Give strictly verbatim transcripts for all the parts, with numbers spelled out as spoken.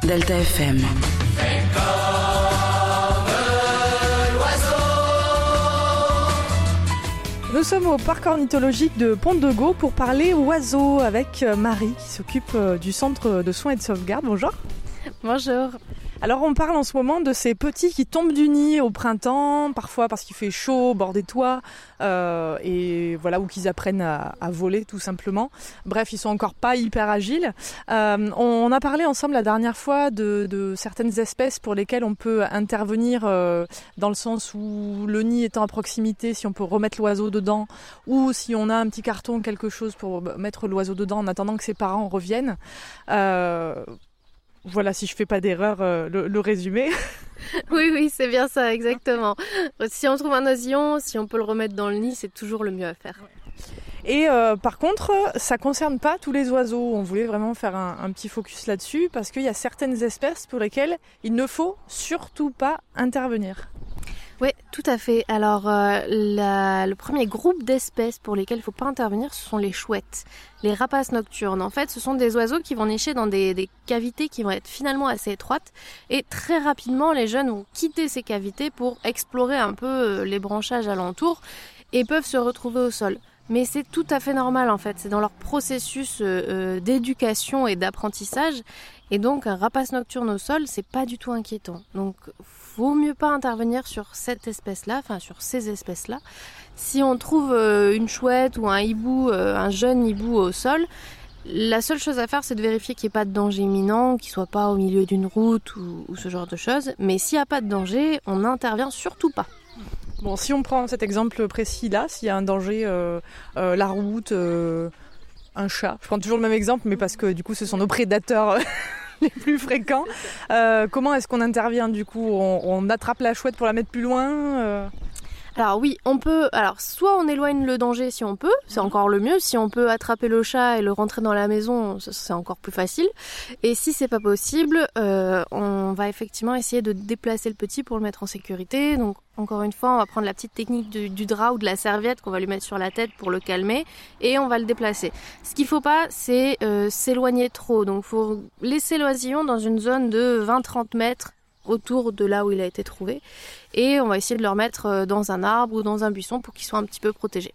Delta F M. Nous sommes au parc ornithologique de Pont-de-Gau pour parler oiseaux avec Marie qui s'occupe du centre de soins et de sauvegarde. Bonjour. Bonjour. Alors on parle en ce moment de ces petits qui tombent du nid au printemps, parfois parce qu'il fait chaud au bord des toits, euh, et voilà, ou qu'ils apprennent à, à voler tout simplement. Bref, ils sont encore pas hyper agiles. Euh, on a parlé ensemble la dernière fois de, de certaines espèces pour lesquelles on peut intervenir euh, dans le sens où le nid étant à proximité, si on peut remettre l'oiseau dedans, ou si on a un petit carton, quelque chose pour mettre l'oiseau dedans en attendant que ses parents reviennent. Euh, Voilà, si je fais pas d'erreur, euh, le, le résumé. Oui, oui, c'est bien ça, exactement. Si on trouve un oisillon, si on peut le remettre dans le nid, c'est toujours le mieux à faire. Et euh, par contre, ça concerne pas tous les oiseaux. On voulait vraiment faire un, un petit focus là-dessus parce qu'il y a certaines espèces pour lesquelles il ne faut surtout pas intervenir. Oui, tout à fait. Alors, euh, la, le premier groupe d'espèces pour lesquelles il ne faut pas intervenir, ce sont les chouettes, les rapaces nocturnes. En fait, ce sont des oiseaux qui vont nicher dans des, des cavités qui vont être finalement assez étroites. Et très rapidement, les jeunes vont quitter ces cavités pour explorer un peu les branchages alentours et peuvent se retrouver au sol. Mais c'est tout à fait normal en fait, c'est dans leur processus euh, d'éducation et d'apprentissage. Et donc un rapace nocturne au sol, c'est pas du tout inquiétant. Donc vaut mieux pas intervenir sur cette espèce-là, enfin sur ces espèces-là. Si on trouve euh, une chouette ou un hibou, euh, un jeune hibou au sol, la seule chose à faire, c'est de vérifier qu'il n'y ait pas de danger imminent, qu'il soit pas au milieu d'une route ou, ou ce genre de choses. Mais s'il n'y a pas de danger, on n'intervient surtout pas. Bon, si on prend cet exemple précis-là, s'il y a un danger, euh, euh, la route, euh, un chat, je prends toujours le même exemple, mais parce que du coup ce sont nos prédateurs les plus fréquents. Euh, comment est-ce qu'on intervient du coup ? on, on attrape la chouette pour la mettre plus loin euh... Alors oui, on peut. Alors soit on éloigne le danger si on peut, c'est encore le mieux. Si on peut attraper le chat et le rentrer dans la maison, c'est encore plus facile. Et si c'est pas possible, euh, on va effectivement essayer de déplacer le petit pour le mettre en sécurité. Donc encore une fois, on va prendre la petite technique du, du drap ou de la serviette qu'on va lui mettre sur la tête pour le calmer et on va le déplacer. Ce qu'il faut pas, c'est euh, s'éloigner trop. Donc faut laisser l'oisillon dans une zone de vingt à trente mètres autour de là où il a été trouvé. Et on va essayer de le remettre dans un arbre ou dans un buisson pour qu'il soit un petit peu protégé.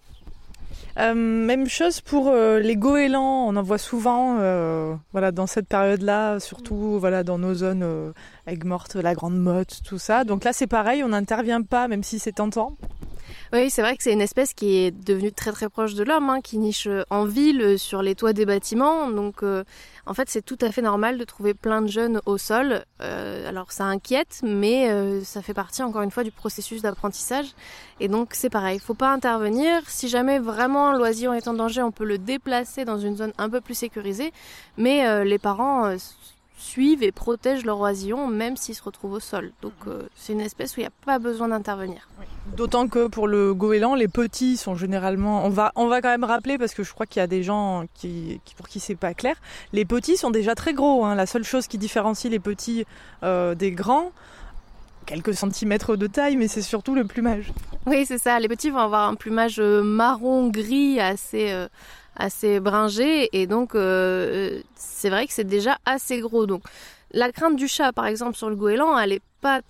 Euh, même chose pour euh, les goélands, on en voit souvent euh, voilà, dans cette période-là, surtout voilà, dans nos zones euh, aigues-mortes, la grande motte, tout ça. Donc là c'est pareil, on n'intervient pas même si c'est tentant. Oui, c'est vrai que c'est une espèce qui est devenue très très proche de l'homme, hein, qui niche en ville sur les toits des bâtiments. Donc euh, en fait c'est tout à fait normal de trouver plein de jeunes au sol. Euh, alors ça inquiète, mais euh, ça fait partie encore une fois du processus d'apprentissage. Et donc c'est pareil, il ne faut pas intervenir. Si jamais vraiment l'oisillon est en danger, on peut le déplacer dans une zone un peu plus sécurisée. Mais euh, les parents euh, suivent et protègent leur oisillon même s'il se retrouve au sol. Donc euh, c'est une espèce où il n'y a pas besoin d'intervenir. Oui. D'autant que pour le goéland, les petits sont généralement... On va, on va quand même rappeler, parce que je crois qu'il y a des gens qui, qui, pour qui c'est pas clair, les petits sont déjà très gros. Hein. La seule chose qui différencie les petits euh, des grands, quelques centimètres de taille, mais c'est surtout le plumage. Oui, c'est ça. Les petits vont avoir un plumage marron-gris assez... Euh, assez bringé et donc euh, c'est vrai que c'est déjà assez gros. Donc la crainte du chat par exemple sur le goéland, elle est pas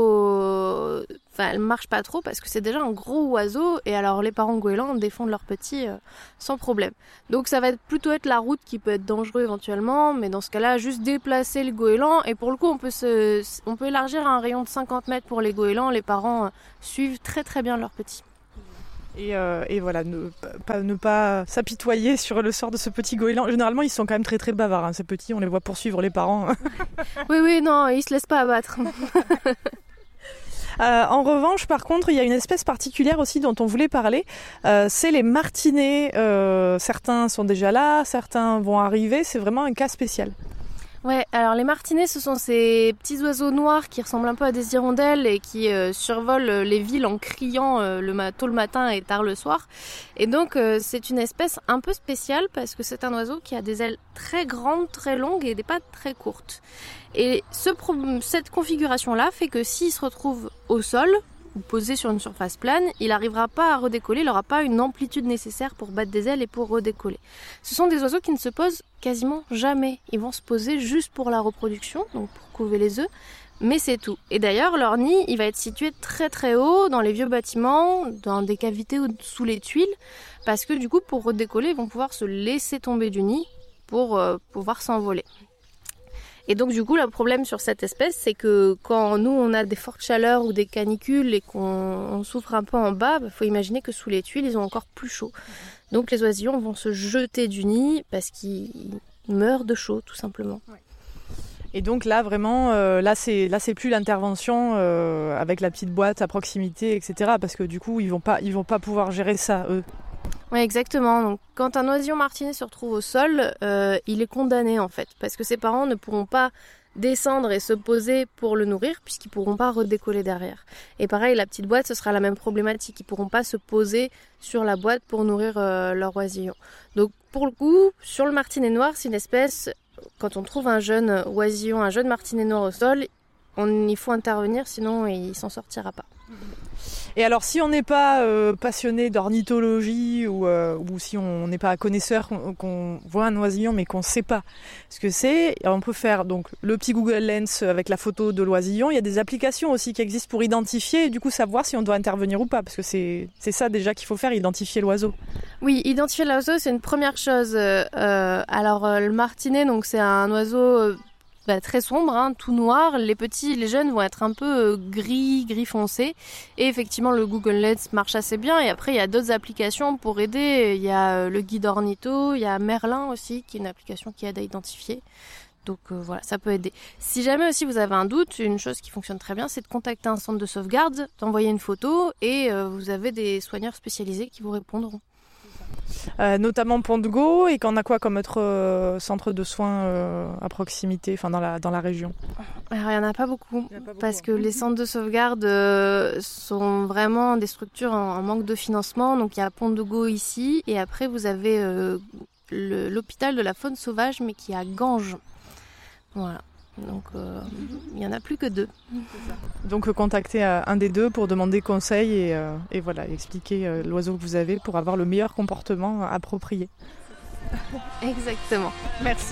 trop, enfin elle marche pas trop parce que c'est déjà un gros oiseau et alors les parents goélands défendent leurs petits euh, sans problème. Donc ça va être plutôt être la route qui peut être dangereux éventuellement, mais dans ce cas-là juste déplacer le goéland et pour le coup on peut se, on peut élargir à un rayon de cinquante mètres pour les goélands. Les parents euh, suivent très très bien leurs petits. Et, euh, et voilà, ne pas, ne pas s'apitoyer sur le sort de ce petit goéland. Généralement, ils sont quand même très très bavards, hein, ces petits. On les voit poursuivre les parents. Oui, oui, non, ils se laissent pas abattre. Euh, en revanche, par contre, il y a une espèce particulière aussi dont on voulait parler. Euh, c'est les martinets. Euh, certains sont déjà là, certains vont arriver. C'est vraiment un cas spécial. Ouais, alors les martinets, ce sont ces petits oiseaux noirs qui ressemblent un peu à des hirondelles et qui euh, survolent les villes en criant euh, le ma- tôt le matin et tard le soir. Et donc euh, c'est une espèce un peu spéciale parce que c'est un oiseau qui a des ailes très grandes, très longues et des pattes très courtes. Et ce pro- cette configuration-là fait que s'il se retrouve au sol, ou posé sur une surface plane, il n'arrivera pas à redécoller, il n'aura pas une amplitude nécessaire pour battre des ailes et pour redécoller. Ce sont des oiseaux qui ne se posent quasiment jamais. Ils vont se poser juste pour la reproduction, donc pour couver les œufs, mais c'est tout. Et d'ailleurs, leur nid, il va être situé très très haut dans les vieux bâtiments, dans des cavités ou sous les tuiles, parce que du coup, pour redécoller, ils vont pouvoir se laisser tomber du nid pour euh, pouvoir s'envoler. Et donc du coup, le problème sur cette espèce, c'est que quand nous, on a des fortes chaleurs ou des canicules et qu'on on souffre un peu en bas, il bah, faut imaginer que sous les tuiles, ils ont encore plus chaud. Donc les oisillons vont se jeter du nid parce qu'ils meurent de chaud, tout simplement. Ouais. Et donc là, vraiment, euh, là, c'est, là, c'est plus l'intervention euh, avec la petite boîte à proximité, et cetera. Parce que du coup, ils vont pas, ils vont pas pouvoir gérer ça, eux. Oui, exactement. Donc, quand un oisillon martinet se retrouve au sol, euh, il est condamné en fait, parce que ses parents ne pourront pas descendre et se poser pour le nourrir, puisqu'ils pourront pas redécoller derrière. Et pareil, la petite boîte, ce sera la même problématique. Ils pourront pas se poser sur la boîte pour nourrir euh, leur oisillon. Donc, pour le coup, sur le martinet noir, c'est une espèce, quand on trouve un jeune oisillon, un jeune martinet noir au sol, on, il faut intervenir, sinon il s'en sortira pas. Et alors, si on n'est pas euh, passionné d'ornithologie ou, euh, ou si on n'est pas connaisseur, qu'on, qu'on voit un oisillon mais qu'on ne sait pas ce que c'est, on peut faire donc le petit Google Lens avec la photo de l'oisillon. Il y a des applications aussi qui existent pour identifier et du coup savoir si on doit intervenir ou pas, parce que c'est, c'est ça déjà qu'il faut faire, identifier l'oiseau. Oui, identifier l'oiseau, c'est une première chose. Euh, alors, euh, le martinet, donc c'est un oiseau... Euh, Bah, très sombre, hein, tout noir. Les petits, les jeunes vont être un peu euh, gris, gris foncé. Et effectivement, le Google Lens marche assez bien. Et après, il y a d'autres applications pour aider. Il y a euh, le guide ornitho, il y a Merlin aussi, qui est une application qui aide à identifier. Donc euh, voilà, ça peut aider. Si jamais aussi vous avez un doute, une chose qui fonctionne très bien, c'est de contacter un centre de sauvegarde, d'envoyer une photo et euh, vous avez des soigneurs spécialisés qui vous répondront. Euh, notamment Pont de Go, et qu'on a quoi comme autre euh, centre de soins euh, à proximité, enfin dans la, dans la région? Alors il n'y en a pas beaucoup, a pas beaucoup parce hein. que les centres de sauvegarde euh, sont vraiment des structures en, en manque de financement. Donc il y a Pont de Go ici, et après vous avez euh, le, l'hôpital de la faune sauvage, mais qui est à Ganges. Voilà. Donc euh, il n'y en a plus que deux. Donc euh, contactez euh, un des deux pour demander conseil et, euh, et voilà, expliquer euh, l'oiseau que vous avez pour avoir le meilleur comportement approprié. Exactement. Merci.